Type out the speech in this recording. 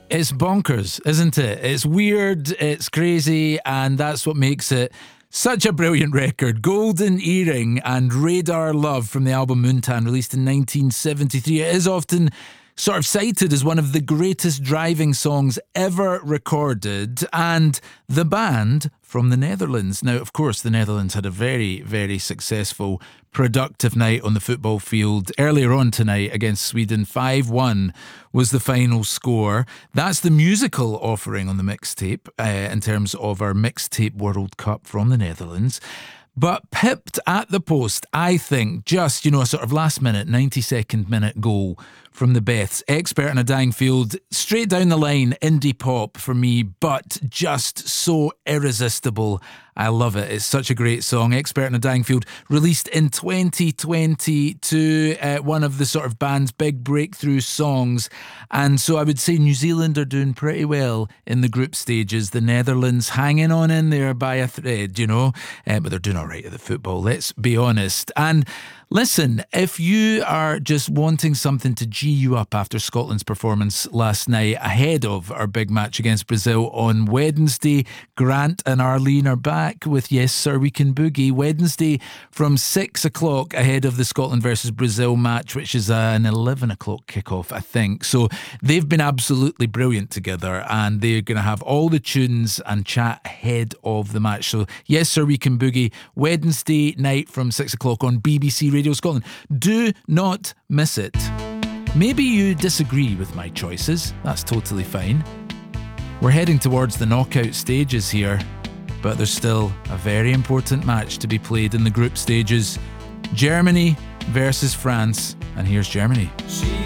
It's bonkers, isn't it? It's weird, it's crazy, and that's what makes it such a brilliant record. Golden Earring and Radar Love from the album Moontan, released in 1973. It is often sort of cited as one of the greatest driving songs ever recorded, and the band from the Netherlands. Now, of course, the Netherlands had a very, very successful, productive night on the football field earlier on tonight against Sweden. 5-1 was the final score. That's the musical offering on the mixtape in terms of our mixtape World Cup from the Netherlands. But pipped at the post, I think, just, a sort of last minute, 92nd minute goal from the Beths. Expert in a Dying Field, straight down the line, indie pop for me, but just so irresistible. I love it. It's such a great song. Expert in a Dying Field, released in 2022, one of the sort of band's big breakthrough songs. And so I would say New Zealand are doing pretty well in the group stages. The Netherlands hanging on in there by a thread, but they're doing all right at the football, let's be honest. And listen, if you are just wanting something to G you up after Scotland's performance last night ahead of our big match against Brazil on Wednesday, Grant and Arlene are back with Yes Sir We Can Boogie. Wednesday from 6 o'clock ahead of the Scotland versus Brazil match, which is an 11 o'clock kickoff, I think. So they've been absolutely brilliant together, and they're going to have all the tunes and chat ahead of the match. So Yes Sir We Can Boogie, Wednesday night from 6 o'clock on BBC Radio Scotland. Do not miss it. Maybe you disagree with my choices. That's totally fine. We're heading towards the knockout stages here, but there's still a very important match to be played in the group stages. Germany versus France, and here's Germany.